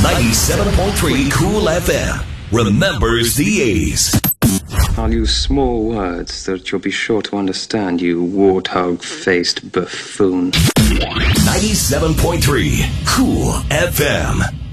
97.3 Cool FM remembers the A's. I'll use small words that you'll be sure to understand, you warthog-faced buffoon. 97.3 Cool FM.